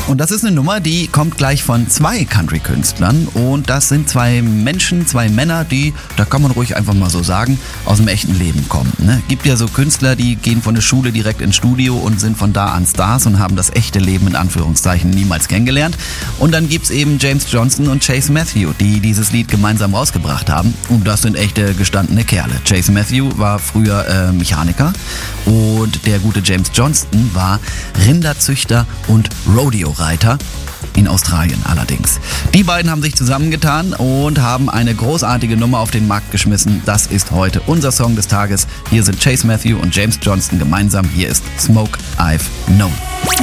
Und das ist eine Nummer, die kommt gleich von 2 Country-Künstlern. Und das sind 2 Menschen, 2 Männer, die, da kann man ruhig einfach mal so sagen, aus dem echten Leben kommen. Ne? Gibt ja so Künstler, die gehen von der Schule direkt ins Studio und sind von da an Stars und haben das echte Leben in Anführungszeichen niemals kennengelernt. Und dann gibt's eben James Johnston und Chase Matthew, die dieses Lied gemeinsam rausgebracht haben. Und das sind echte gestandene Kerle. Chase Matthew war früher Mechaniker und der gute James Johnston war Rinderzüchter und Rodeo-Reiter. In Australien allerdings. Die beiden haben sich zusammengetan und haben eine großartige Nummer auf den Markt geschmissen. Das ist heute unser Song des Tages. Hier sind Chase Matthew und James Johnston gemeinsam. Hier ist Smoke I've Known.